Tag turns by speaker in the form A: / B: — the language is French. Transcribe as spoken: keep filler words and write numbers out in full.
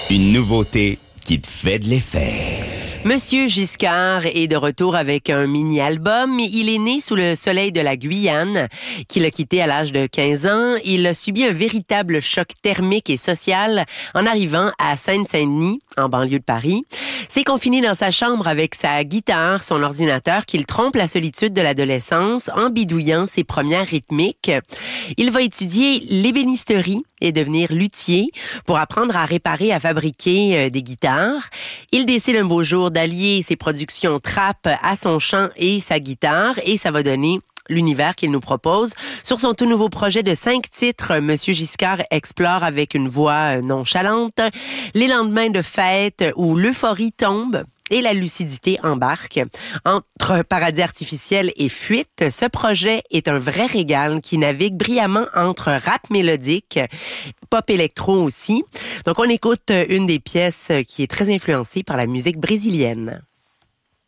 A: Une nouveauté qui te fait de l'effet.
B: Monsieur Giscard est de retour avec un mini-album. Il est né sous le soleil de la Guyane, qu'il a quitté à l'âge de quinze ans. Il a subi un véritable choc thermique et social en arrivant à Seine-Saint-Denis, en banlieue de Paris. C'est confiné dans sa chambre avec sa guitare, son ordinateur, qu'il trompe la solitude de l'adolescence en bidouillant ses premières rythmiques. Il va étudier l'ébénisterie et devenir luthier pour apprendre à réparer, à fabriquer des guitares. Il décide un beau jour d'allier ses productions trap à son chant et sa guitare, et ça va donner l'univers qu'il nous propose. Sur son tout nouveau projet de cinq titres, Monsieur Giscard explore avec une voix nonchalante les lendemains de fête où l'euphorie tombe et la lucidité embarque. Entre paradis artificiel et fuite, ce projet est un vrai régal qui navigue brillamment entre rap mélodique, pop électro aussi. Donc on écoute une des pièces qui est très influencée par la musique brésilienne.